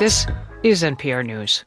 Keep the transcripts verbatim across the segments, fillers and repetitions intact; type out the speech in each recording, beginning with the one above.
This is N P R News.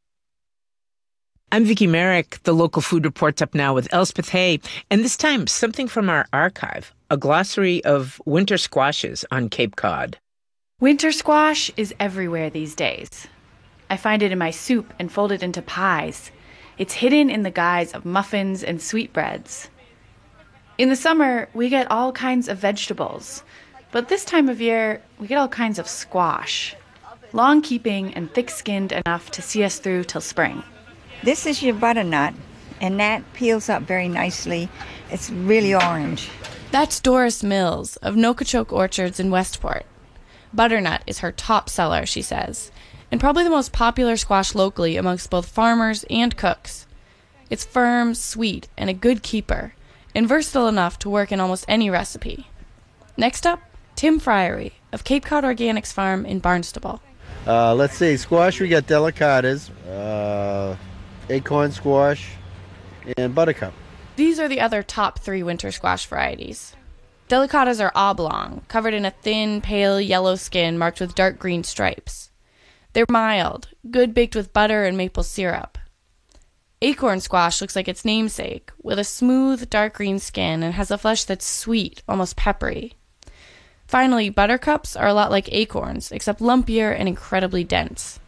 I'm Vicki Merrick. The local food report's up now with Elspeth Hay. And this time, something from our archive, a glossary of winter squashes on Cape Cod. Winter squash is everywhere these days. I find it in my soup and fold it into pies. It's hidden in the guise of muffins and sweetbreads. In the summer, we get all kinds of vegetables. But this time of year, we get all kinds of squash. Long-keeping and thick-skinned enough to see us through till spring. This is your butternut, and that peels up very nicely. It's really orange. That's Doris Mills of Nokachoke Orchards in Westport. Butternut is her top seller, she says, and probably the most popular squash locally amongst both farmers and cooks. It's firm, sweet, and a good keeper, and versatile enough to work in almost any recipe. Next up, Tim Fryery of Cape Cod Organics Farm in Barnstable. Uh, let's see, squash, we got delicatas, uh, acorn squash, and buttercup. These are the other top three winter squash varieties. Delicatas are oblong, covered in a thin, pale yellow skin marked with dark green stripes. They're mild, good baked with butter and maple syrup. Acorn squash looks like its namesake, with a smooth, dark green skin and has a flesh that's sweet, almost peppery. Finally, buttercups are a lot like acorns, except lumpier and incredibly dense.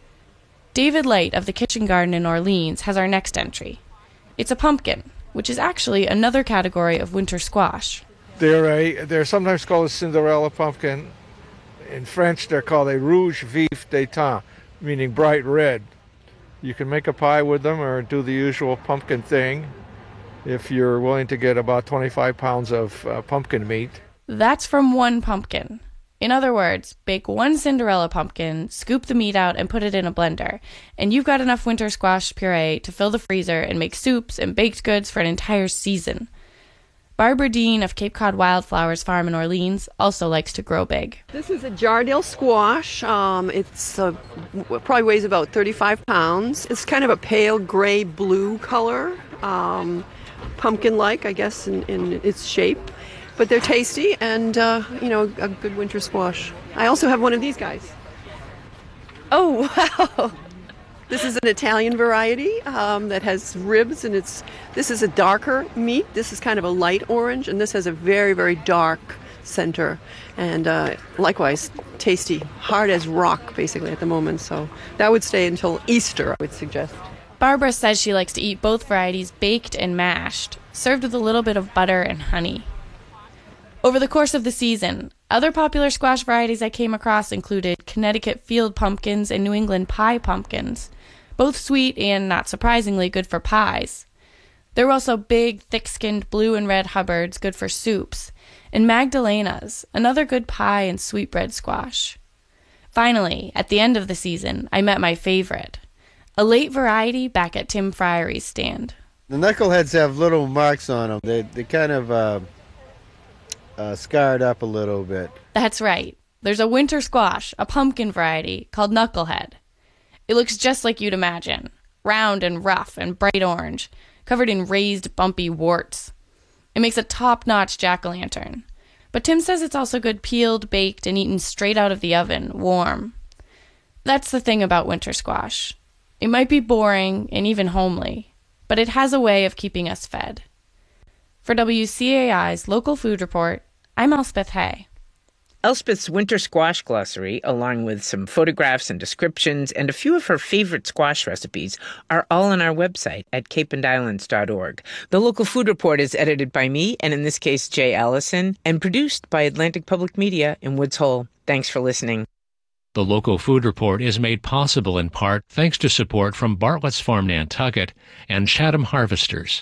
David Light of the Kitchen Garden in Orleans has our next entry. It's a pumpkin, which is actually another category of winter squash. They're, a, they're sometimes called a Cinderella pumpkin. In French, they're called a rouge vif d'étain, meaning bright red. You can make a pie with them or do the usual pumpkin thing if you're willing to get about twenty-five pounds of uh, pumpkin meat. That's from one pumpkin. In other words, bake one Cinderella pumpkin, scoop the meat out, and put it in a blender, and you've got enough winter squash puree to fill the freezer and make soups and baked goods for an entire season. Barbara Dean of Cape Cod Wildflowers Farm in Orleans also likes to grow big. This is a Jardel squash. Um, it's uh, probably weighs about thirty-five pounds. It's kind of a pale gray blue color, um, pumpkin-like, I guess, in, in its shape. But they're tasty and, uh, you know, a good winter squash. I also have one of these guys. Oh, wow. This is an Italian variety um, that has ribs, and it's this is a darker meat. This is kind of a light orange, and this has a very, very dark center. And uh, likewise, tasty, hard as rock, basically, at the moment. So that would stay until Easter, I would suggest. Barbara says she likes to eat both varieties baked and mashed, served with a little bit of butter and honey. Over the course of the season, other popular squash varieties I came across included Connecticut field pumpkins and New England pie pumpkins, both sweet and, not surprisingly, good for pies. There were also big, thick-skinned blue and red Hubbards, good for soups, and Magdalenas, another good pie and sweetbread squash. Finally, at the end of the season, I met my favorite, a late variety back at Tim Fryery's stand. The knuckleheads have little marks on them. They, they kind of... Uh... Uh, scarred up a little bit. That's right. There's a winter squash, a pumpkin variety, called Knucklehead. It looks just like you'd imagine, round and rough and bright orange, covered in raised, bumpy warts. It makes a top-notch jack-o'-lantern. But Tim says it's also good peeled, baked, and eaten straight out of the oven, warm. That's the thing about winter squash. It might be boring and even homely, but it has a way of keeping us fed. For W C A I's Local Food Report, I'm Elspeth Hay. Elspeth's winter squash glossary, along with some photographs and descriptions and a few of her favorite squash recipes, are all on our website at cape and islands dot org. The Local Food Report is edited by me, and in this case, Jay Allison, and produced by Atlantic Public Media in Woods Hole. Thanks for listening. The Local Food Report is made possible in part thanks to support from Bartlett's Farm Nantucket and Chatham Harvesters.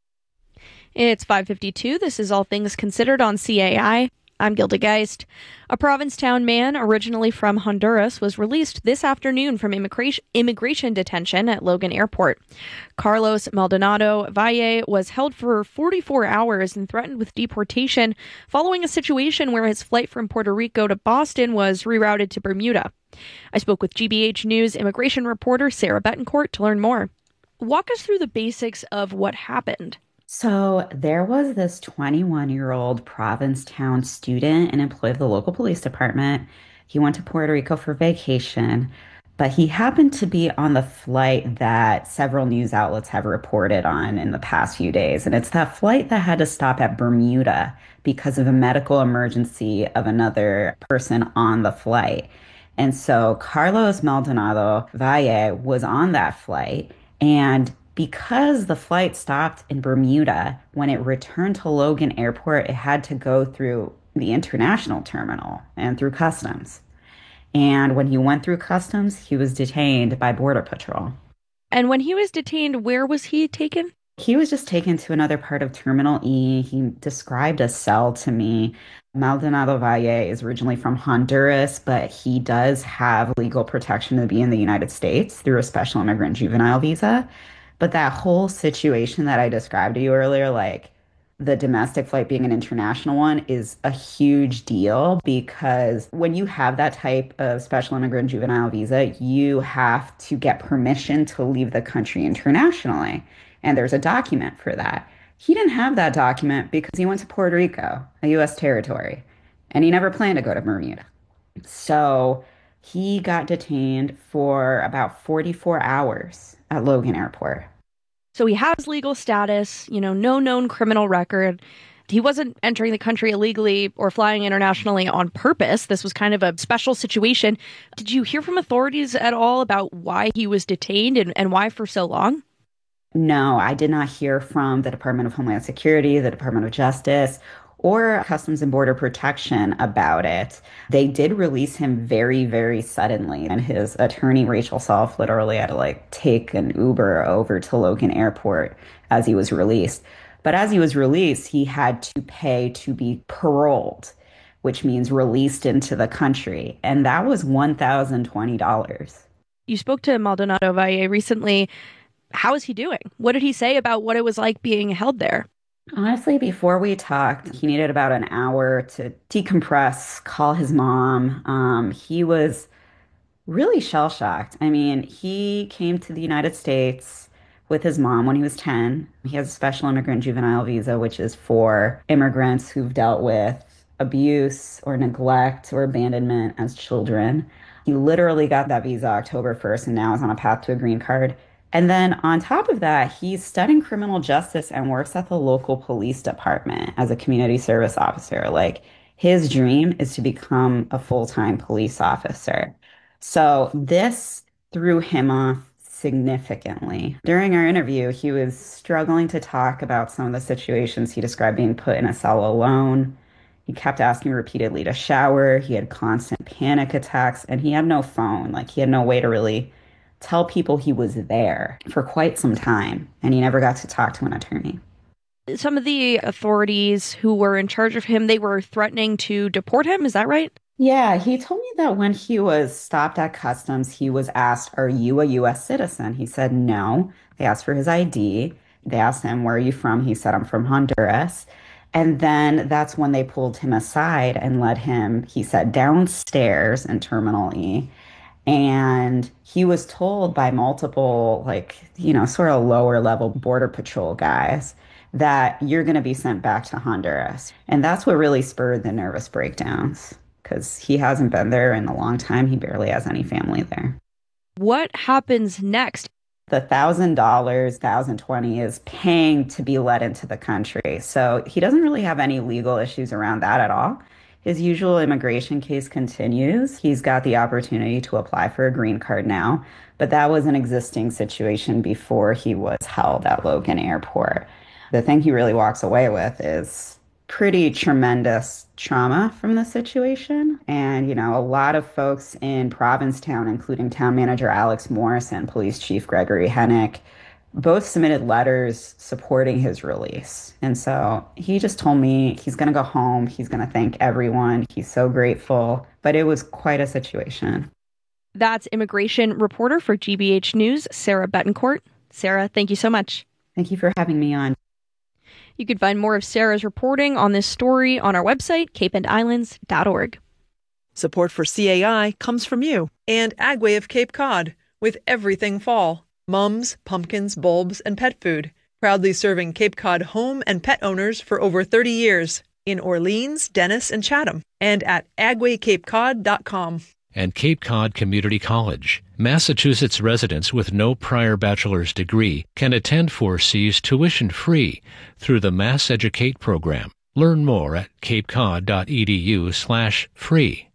It's five fifty-two. This is All Things Considered on C A I. I'm Gilda Geist. A Provincetown man originally from Honduras was released this afternoon from immigration, immigration detention at Logan Airport. Carlos Maldonado Valle was held for forty-four hours and threatened with deportation following a situation where his flight from Puerto Rico to Boston was rerouted to Bermuda. I spoke with G B H News immigration reporter Sarah Betancourt to learn more. Walk us through the basics of what happened. So there was this twenty-one-year-old Provincetown student and employee of the local police department He went to Puerto Rico for vacation, but he happened to be on the flight that several news outlets have reported on in the past few days. And it's that flight that had to stop at Bermuda because of a medical emergency of another person on the flight. And so Carlos Maldonado Valle was on that flight. And because the flight stopped in Bermuda, when it returned to Logan Airport, it had to go through the international terminal and through customs. And when he went through customs, he was detained by Border Patrol. And when he was detained, where was he taken? He was just taken to another part of Terminal E. He described a cell to me. Maldonado Valle is originally from Honduras, but he does have legal protection to be in the United States through a special immigrant juvenile visa. But that whole situation that I described to you earlier, like the domestic flight being an international one, is a huge deal because when you have that type of special immigrant juvenile visa, you have to get permission to leave the country internationally. And there's a document for that. He didn't have that document because he went to Puerto Rico, a U S territory, and he never planned to go to Bermuda. So he got detained for about forty-four hours at Logan Airport. So he has legal status, you know, no known criminal record. He wasn't entering the country illegally or flying internationally on purpose. This was kind of a special situation. Did you hear from authorities at all about why he was detained and, and why for so long? No, I did not hear from the Department of Homeland Security, the Department of Justice, or Customs and Border Protection about it. They did release him very, very suddenly. And his attorney, Rachel Self, literally had to like take an Uber over to Logan Airport as he was released. But as he was released, he had to pay to be paroled, which means released into the country. And that was one thousand twenty dollars. You spoke to Maldonado Valle recently. How is he doing? What did he say about what it was like being held there? Honestly, before we talked, he needed about an hour to decompress, call his mom. Um, he was really shell-shocked. I mean, he came to the United States with his mom when he was ten. He has a special immigrant juvenile visa, which is for immigrants who've dealt with abuse or neglect or abandonment as children. He literally got that visa October first and now is on a path to a green card. And then on top of that, he's studying criminal justice and works at the local police department as a community service officer. Like, his dream is to become a full-time police officer. So this threw him off significantly. During our interview, he was struggling to talk about some of the situations he described being put in a cell alone. He kept asking repeatedly to shower. He had constant panic attacks, and he had no phone. Like, he had no way to really tell people he was there for quite some time, and he never got to talk to an attorney. Some of the authorities who were in charge of him, they were threatening to deport him. Is that right? Yeah, he told me that when he was stopped at customs, he was asked, "Are you a U S citizen?" He said no. They asked for his I D. They asked him, "Where are you from?" He said, "I'm from Honduras." And then that's when they pulled him aside and led him, he said, downstairs in Terminal E. And he was told by multiple, like, you know, sort of lower level Border Patrol guys that you're going to be sent back to Honduras. And that's what really spurred the nervous breakdowns, because he hasn't been there in a long time. He barely has any family there. What happens next? The one thousand dollars, one thousand twenty dollars is paying to be let into the country. So he doesn't really have any legal issues around that at all. His usual immigration case continues. He's got the opportunity to apply for a green card now, but that was an existing situation before he was held at Logan Airport. The thing he really walks away with is pretty tremendous trauma from the situation. And, you know, a lot of folks in Provincetown, including town manager Alex Morris and police chief Gregory Hennick, both submitted letters supporting his release. And so he just told me he's going to go home. He's going to thank everyone. He's so grateful. But it was quite a situation. That's immigration reporter for G B H News, Sarah Betancourt. Sarah, thank you so much. Thank you for having me on. You can find more of Sarah's reporting on this story on our website, cape and islands dot org. Support for C A I comes from you and Agway of Cape Cod with Everything Fall. Mums, pumpkins, bulbs, and pet food. Proudly serving Cape Cod home and pet owners for over thirty years. in Orleans, Dennis, and Chatham, and at agway cape cod dot com. And Cape Cod Community College. Massachusetts residents with no prior bachelor's degree can attend four C's tuition-free through the Mass Educate program. Learn more at cape cod dot e d u slash free.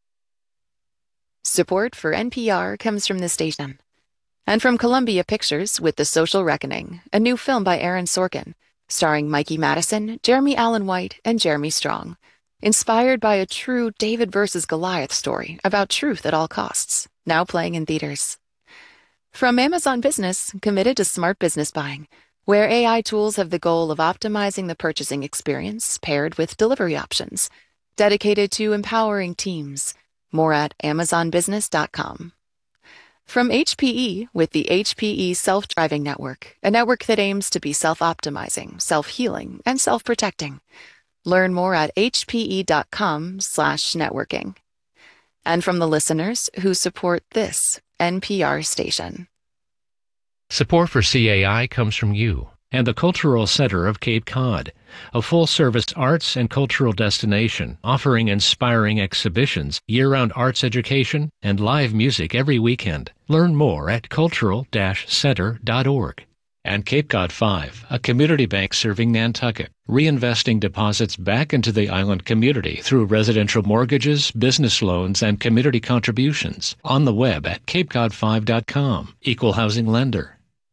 Support for N P R comes from this station. And from Columbia Pictures with The Social Reckoning, a new film by Aaron Sorkin, starring Mikey Madison, Jeremy Allen White, and Jeremy Strong. Inspired by a true David versus Goliath story about truth at all costs, now playing in theaters. From Amazon Business, committed to smart business buying, where A I tools have the goal of optimizing the purchasing experience paired with delivery options, dedicated to empowering teams. More at amazon business dot com. From H P E with the H P E Self-Driving Network, a network that aims to be self-optimizing, self-healing, and self-protecting. Learn more at h p e dot com slash networking. And from the listeners who support this N P R station. Support for C A I comes from you and the Cultural Center of Cape Cod, a full-service arts and cultural destination offering inspiring exhibitions, year-round arts education, and live music every weekend. Learn more at cultural dash center dot org. And Cape Cod five, a community bank serving Nantucket, reinvesting deposits back into the island community through residential mortgages, business loans, and community contributions. On the web at cape cod five dot com. Equal housing lender.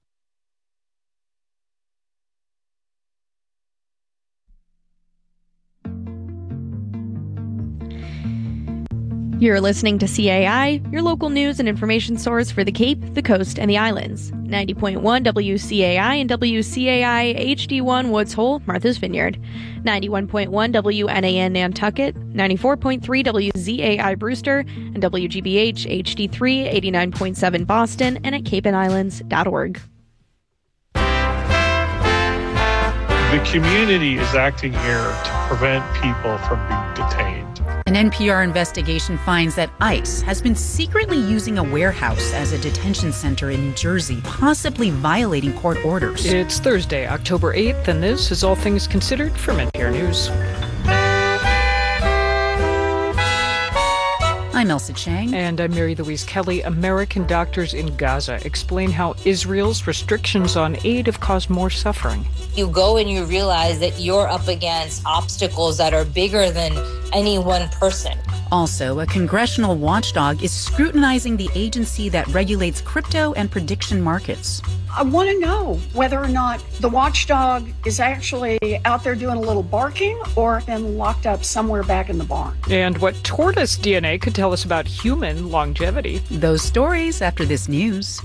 You're listening to C A I, your local news and information source for the Cape, the Coast, and the Islands. ninety point one W C A I and W C A I H D one Woods Hole, Martha's Vineyard. ninety-one point one W N A N Nantucket, ninety-four point three W Z A I Brewster, and W G B H H D three eighty-nine point seven Boston, and at cape and islands dot org. The community is acting here to prevent people from being detained. An N P R investigation finds that ICE has been secretly using a warehouse as a detention center in New Jersey, possibly violating court orders. It's Thursday, October eighth, and this is All Things Considered from N P R News. I'm Elsa Chang. And I'm Mary Louise Kelly. American doctors in Gaza explain how Israel's restrictions on aid have caused more suffering. You go and you realize that you're up against obstacles that are bigger than any one person. Also, a congressional watchdog is scrutinizing the agency that regulates crypto and prediction markets. I want to know whether or not the watchdog is actually out there doing a little barking or been locked up somewhere back in the barn. And what tortoise D N A could tell us about human longevity. Those stories after this news.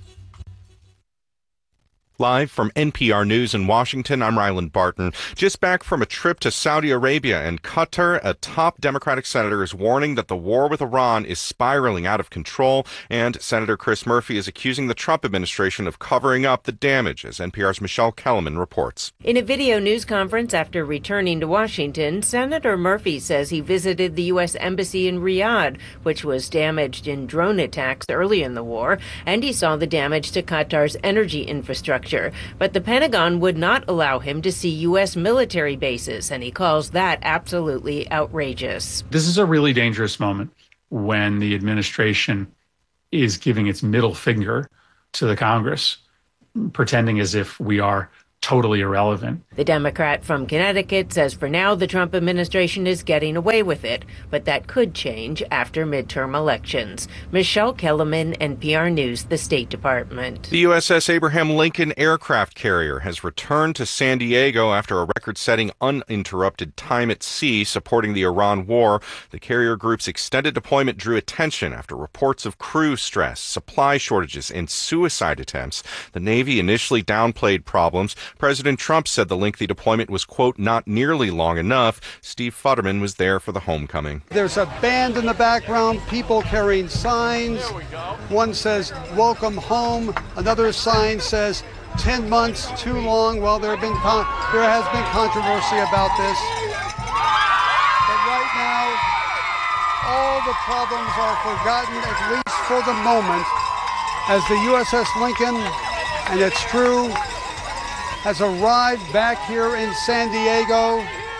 Live from N P R News in Washington, I'm Ryland Barton. Just back from a trip to Saudi Arabia and Qatar, a top Democratic senator is warning that the war with Iran is spiraling out of control, and Senator Chris Murphy is accusing the Trump administration of covering up the damage, as N P R's Michelle Kellerman reports. In a video news conference after returning to Washington, Senator Murphy says he visited the U S Embassy in Riyadh, which was damaged in drone attacks early in the war, and he saw the damage to Qatar's energy infrastructure. But the Pentagon would not allow him to see U S military bases, and he calls that absolutely outrageous. This is a really dangerous moment when the administration is giving its middle finger to the Congress, pretending as if we are totally irrelevant. The Democrat from Connecticut says for now the Trump administration is getting away with it, but that could change after midterm elections. Michelle Kellerman, N P R News, the State Department. The U S S Abraham Lincoln aircraft carrier has returned to San Diego after a record-setting uninterrupted time at sea supporting the Iran war. The carrier group's extended deployment drew attention after reports of crew stress, supply shortages, and suicide attempts. The Navy initially downplayed problems. President Trump said the lengthy deployment was, quote, not nearly long enough. Steve Futterman was there for the homecoming. There's a band in the background, people carrying signs. One says, welcome home. Another sign says, ten months too long. Well, there, have been con- there has been controversy about this. But right now, all the problems are forgotten, at least for the moment, as the U S S Lincoln, and it's true, has arrived back here in San Diego.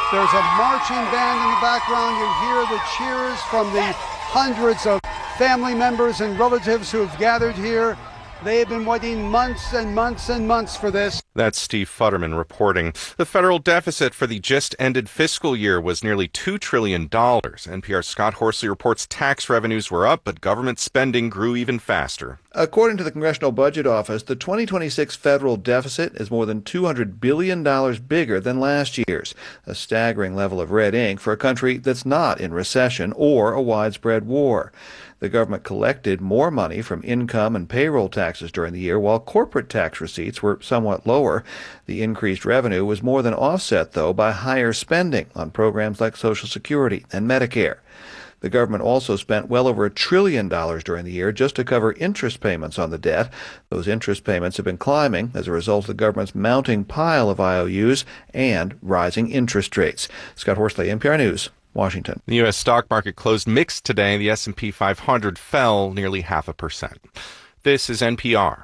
There's a marching band in the background. You hear the cheers from the hundreds of family members and relatives who have gathered here. They have been waiting months and months and months for this. That's Steve Futterman reporting. The federal deficit for the just ended fiscal year was nearly two trillion dollars. N P R's Scott Horsley reports tax revenues were up, but government spending grew even faster. According to the Congressional Budget Office, the twenty twenty-six federal deficit is more than two hundred billion dollars bigger than last year's, a staggering level of red ink for a country that's not in recession or a widespread war. The government collected more money from income and payroll taxes during the year, while corporate tax receipts were somewhat lower. The increased revenue was more than offset, though, by higher spending on programs like Social Security and Medicare. The government also spent well over a trillion dollars during the year just to cover interest payments on the debt. Those interest payments have been climbing as a result of the government's mounting pile of I O Us and rising interest rates. Scott Horsley, N P R News, Washington. The U S stock market closed mixed today. The S and P five hundred fell nearly half a percent. This is N P R.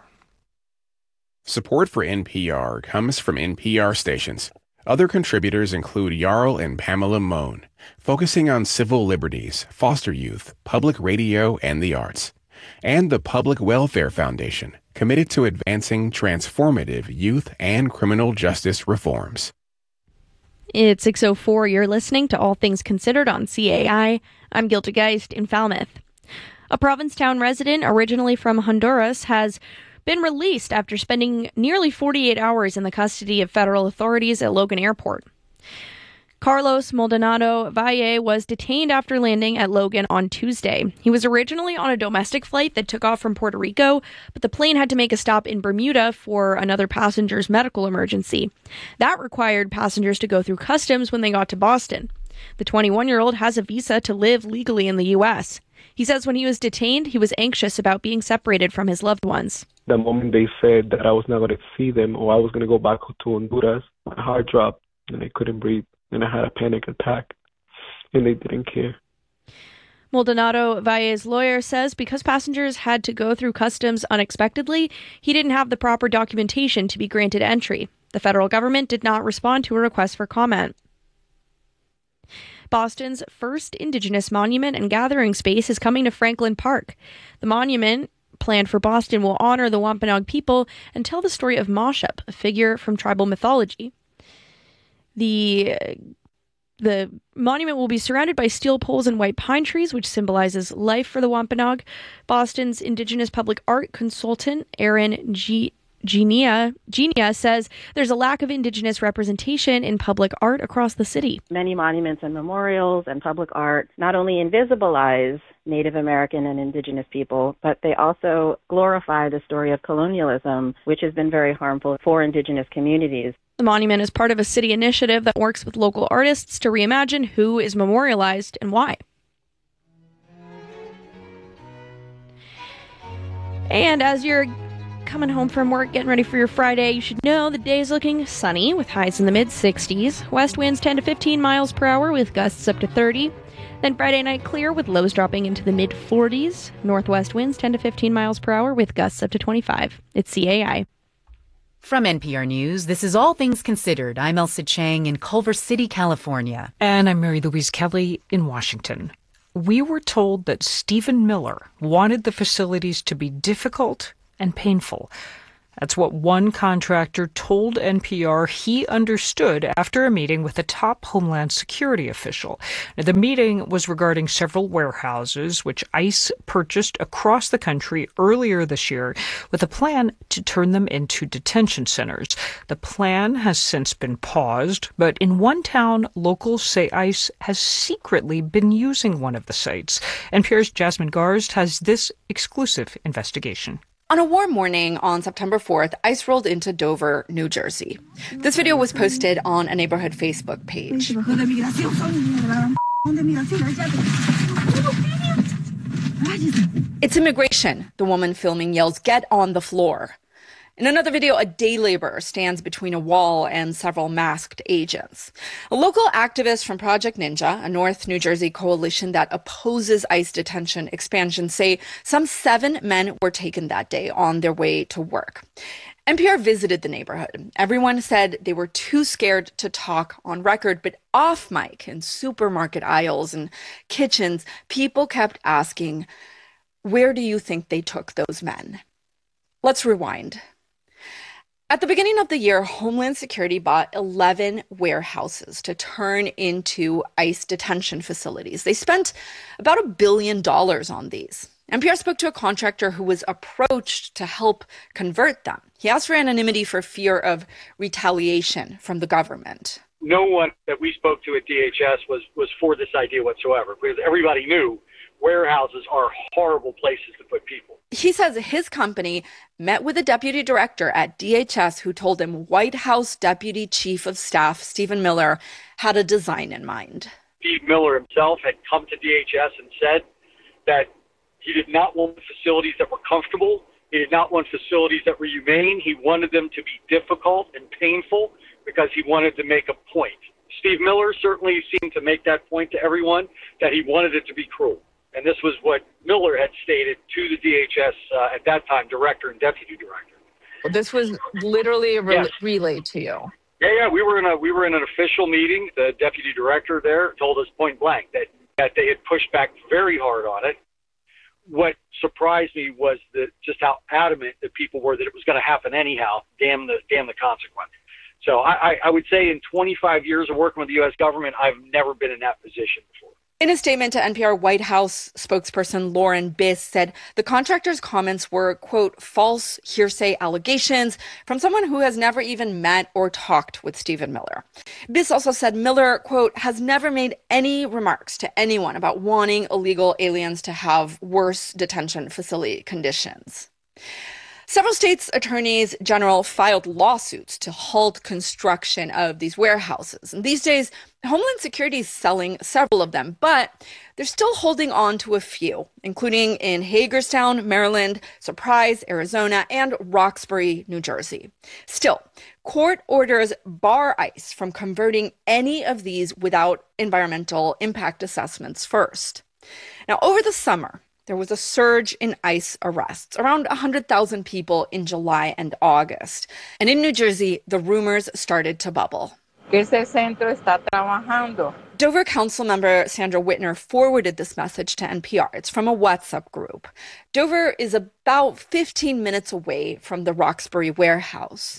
Support for N P R comes from N P R stations. Other contributors include Jarl and Pamela Mohn, focusing on civil liberties, foster youth, public radio, and the arts. And the Public Welfare Foundation, committed to advancing transformative youth and criminal justice reforms. It's six oh four. You're listening to All Things Considered on C A I. I'm Gilda Geist in Falmouth. A Provincetown resident originally from Honduras has been released after spending nearly forty-eight hours in the custody of federal authorities at Logan Airport. Carlos Maldonado Valle was detained after landing at Logan on Tuesday. He was originally on a domestic flight that took off from Puerto Rico, but the plane had to make a stop in Bermuda for another passenger's medical emergency. That required passengers to go through customs when they got to Boston. The twenty-one-year-old has a visa to live legally in the U S. He says when he was detained, he was anxious about being separated from his loved ones. The moment they said that I was not going to see them or I was going to go back to Honduras, my heart dropped and I couldn't breathe. And I had a panic attack, and they didn't care. Maldonado Valle's lawyer says because passengers had to go through customs unexpectedly, he didn't have the proper documentation to be granted entry. The federal government did not respond to a request for comment. Boston's first Indigenous monument and gathering space is coming to Franklin Park. The monument, planned for Boston, will honor the Wampanoag people and tell the story of Moshup, a figure from tribal mythology. The the monument will be surrounded by steel poles and white pine trees, which symbolizes life for the Wampanoag. Boston's Indigenous public art consultant, Erin G. Genia, Genia says there's a lack of Indigenous representation in public art across the city. Many monuments and memorials and public art not only invisibilize Native American and Indigenous people, but they also glorify the story of colonialism, which has been very harmful for Indigenous communities. The monument is part of a city initiative that works with local artists to reimagine who is memorialized and why. And as you're coming home from work, getting ready for your Friday, you should know the day is looking sunny with highs in the mid sixties. West winds ten to fifteen miles per hour with gusts up to thirty. Then Friday night clear with lows dropping into the mid forties. Northwest winds ten to fifteen miles per hour with gusts up to twenty-five. It's C A I. From N P R News, this is All Things Considered. I'm Elsa Chang in Culver City, California. And I'm Mary Louise Kelly in Washington. We were told that Stephen Miller wanted the facilities to be difficult and painful. That's what one contractor told N P R he understood after a meeting with a top Homeland Security official. Now, the meeting was regarding several warehouses which ICE purchased across the country earlier this year with a plan to turn them into detention centers. The plan has since been paused, but in one town, locals say ICE has secretly been using one of the sites. N P R's Jasmine Garsd has this exclusive investigation. On a warm morning on September fourth, ICE rolled into Dover, New Jersey. This video was posted on a neighborhood Facebook page. It's immigration, the woman filming yells, "Get on the floor." In another video, a day laborer stands between a wall and several masked agents. A local activist from Project Ninja, a North New Jersey coalition that opposes ICE detention expansion, say some seven men were taken that day on their way to work. N P R visited the neighborhood. Everyone said they were too scared to talk on record, but off mic in supermarket aisles and kitchens, people kept asking, where do you think they took those men? Let's rewind. At the beginning of the year, Homeland Security bought eleven warehouses to turn into ICE detention facilities. They spent about a billion dollars on these. N P R spoke to a contractor who was approached to help convert them. He asked for anonymity for fear of retaliation from the government. No one that we spoke to at D H S was, was for this idea whatsoever, because everybody knew warehouses are horrible places to put people. He says his company met with a deputy director at D H S who told him White House Deputy Chief of Staff Stephen Miller had a design in mind. Steve Miller himself had come to D H S and said that he did not want facilities that were comfortable. He did not want facilities that were humane. He wanted them to be difficult and painful because he wanted to make a point. Steve Miller certainly seemed to make that point to everyone, that he wanted it to be cruel. And this was what Miller had stated to the D H S uh, at that time, director and deputy director. Well, this was literally a re- yes. relay to you. Yeah, yeah, we were in a we were in an official meeting. The deputy director there told us point blank that that they had pushed back very hard on it. What surprised me was that just how adamant that people were that it was going to happen anyhow. Damn the damn the consequence. So I, I, I would say in twenty-five years of working with the U S government, I've never been in that position before. In a statement to N P R, White House spokesperson Lauren Biss said the contractor's comments were, quote, false hearsay allegations from someone who has never even met or talked with Stephen Miller. Biss also said Miller, quote, has never made any remarks to anyone about wanting illegal aliens to have worse detention facility conditions. Several states' attorneys general filed lawsuits to halt construction of these warehouses. And these days, Homeland Security is selling several of them, but they're still holding on to a few, including in Hagerstown, Maryland, Surprise, Arizona, and Roxbury, New Jersey. Still, court orders bar ICE from converting any of these without environmental impact assessments first. Now, over the summer, there was a surge in ICE arrests, around one hundred thousand people in July and August. And in New Jersey, the rumors started to bubble. Ese centro está trabajando. Dover Council member Sandra Whitner forwarded this message to N P R. It's from a WhatsApp group. Dover is about fifteen minutes away from the Roxbury warehouse.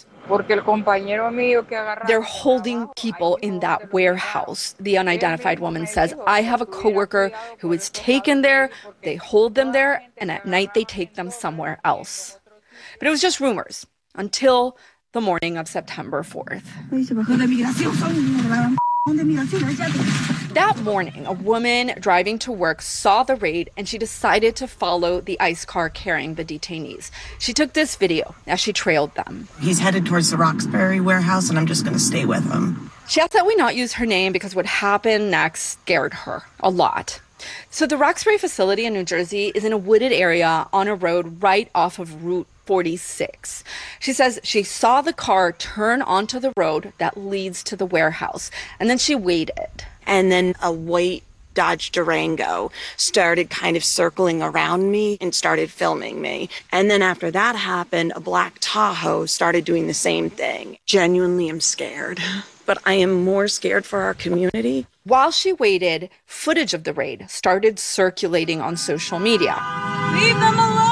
They're holding people in that warehouse. The unidentified woman says, I have a coworker who is taken there. They hold them there, and at night they take them somewhere else. But it was just rumors until the morning of September fourth. That morning, a woman driving to work saw the raid and she decided to follow the ICE car carrying the detainees. She took this video as she trailed them. He's headed towards the Roxbury warehouse and I'm just going to stay with him. She asked that we not use her name because what happened next scared her a lot. So the Roxbury facility in New Jersey is in a wooded area on a road right off of Route forty-six. She says she saw the car turn onto the road that leads to the warehouse, and then she waited. And then a white Dodge Durango started kind of circling around me and started filming me. And then after that happened, a black Tahoe started doing the same thing. Genuinely, I'm scared. But I am more scared for our community. While she waited, footage of the raid started circulating on social media. Leave them alone!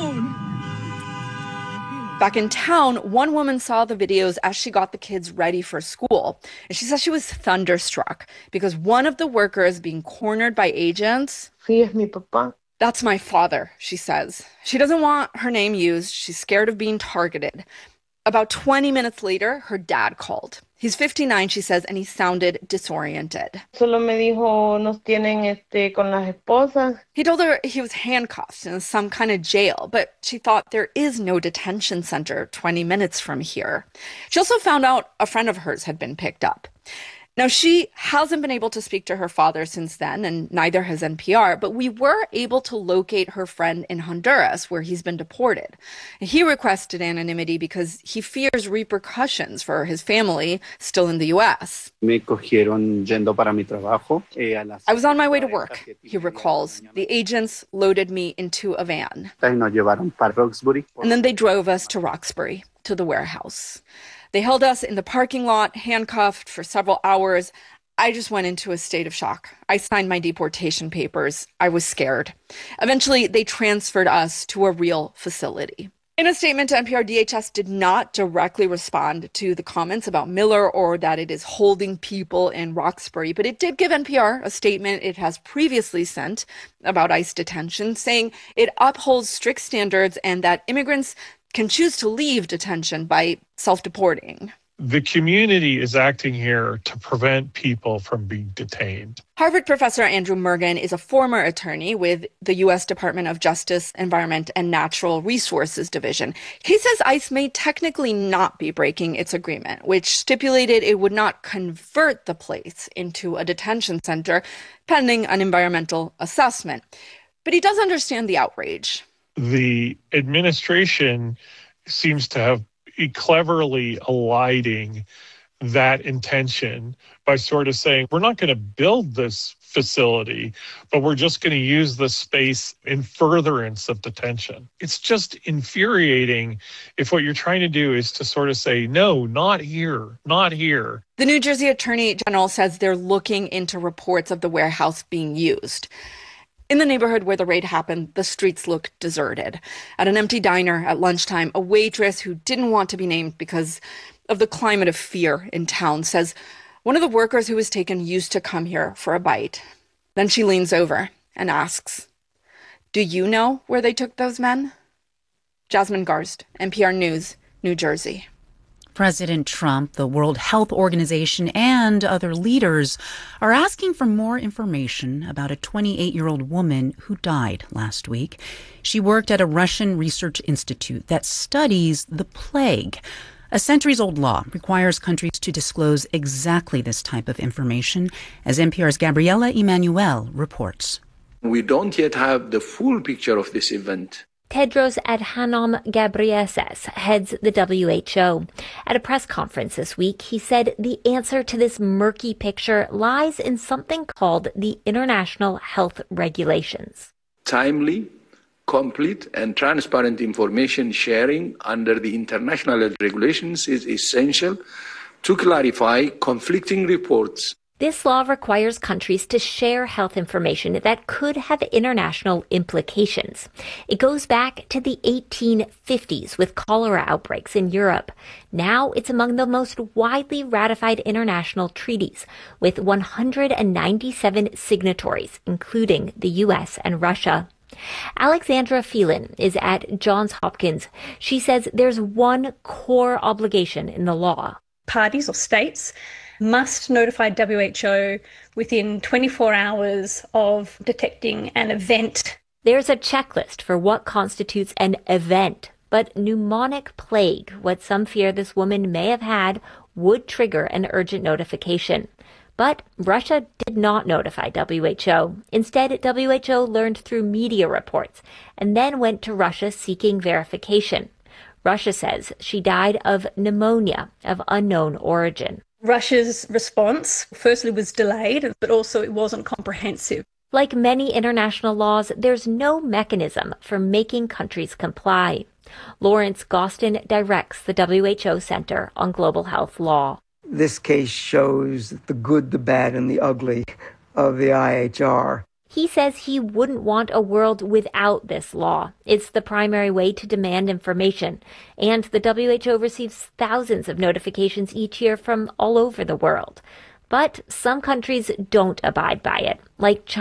Back in town, one woman saw the videos as she got the kids ready for school. And she says she was thunderstruck because one of the workers being cornered by agents. Sí, es mi papá. That's my father, she says. She doesn't want her name used. She's scared of being targeted. About twenty minutes later, her dad called. He's fifty-nine, she says, and he sounded disoriented. Solo me dijo, nos tienen este, con las esposas. He told her he was handcuffed in some kind of jail, but she thought there is no detention center twenty minutes from here. She also found out a friend of hers had been picked up. Now, she hasn't been able to speak to her father since then, and neither has N P R, but we were able to locate her friend in Honduras, where he's been deported. He requested anonymity because he fears repercussions for his family still in the U S. Me cogieron yendo para mi trabajo. I was on my way to work, he recalls. The agents loaded me into a van. Nos llevaron para Roxbury. And then they drove us to Roxbury, to the warehouse. They held us in the parking lot, handcuffed for several hours. I just went into a state of shock. I signed my deportation papers. I was scared. Eventually, they transferred us to a real facility. In a statement to N P R, D H S did not directly respond to the comments about Miller or that it is holding people in Roxbury, but it did give N P R a statement it has previously sent about ICE detention, saying it upholds strict standards and that immigrants can choose to leave detention by self-deporting. The community is acting here to prevent people from being detained. Harvard professor Andrew Mergen is a former attorney with the U S Department of Justice, Environment, and Natural Resources Division. He says ICE may technically not be breaking its agreement, which stipulated it would not convert the place into a detention center pending an environmental assessment. But he does understand the outrage. The administration seems to have cleverly eliding that intention by sort of saying, we're not going to build this facility, but we're just going to use the space in furtherance of detention. It's just infuriating if what you're trying to do is to sort of say, no, not here, not here. The New Jersey Attorney General says they're looking into reports of the warehouse being used. In the neighborhood where the raid happened, the streets looked deserted. At an empty diner at lunchtime, a waitress who didn't want to be named because of the climate of fear in town says one of the workers who was taken used to come here for a bite. Then she leans over and asks, "Do you know where they took those men?" Jasmine Garst, N P R News, New Jersey. President Trump, the World Health Organization, and other leaders are asking for more information about a twenty-eight-year-old woman who died last week. She worked at a Russian research institute that studies the plague. A centuries-old law requires countries to disclose exactly this type of information, as N P R's Gabriela Emanuel reports. We don't yet have the full picture of this event. Tedros Adhanom Ghebreyesus heads the W H O. At a press conference this week, he said the answer to this murky picture lies in something called the International Health Regulations. Timely, complete, and transparent information sharing under the international health regulations is essential to clarify conflicting reports. This law requires countries to share health information that could have international implications. It goes back to the eighteen fifties with cholera outbreaks in Europe. Now it's among the most widely ratified international treaties, with one hundred ninety-seven signatories, including the U S and Russia. Alexandra Phelan is at Johns Hopkins. She says there's one core obligation in the law. Parties or states must notify W H O within twenty-four hours of detecting an event. There's a checklist for what constitutes an event, but pneumonic plague, what some fear this woman may have had, would trigger an urgent notification. But Russia did not notify W H O. Instead, W H O learned through media reports and then went to Russia seeking verification. Russia says she died of pneumonia of unknown origin. Russia's response, firstly, was delayed, but also it wasn't comprehensive. Like many international laws, there's no mechanism for making countries comply. Lawrence Gostin directs the W H O Center on Global Health Law. This case shows the good, the bad, and the ugly of the I H R. He says he wouldn't want a world without this law. It's the primary way to demand information. And the W H O receives thousands of notifications each year from all over the world. But some countries don't abide by it, like China.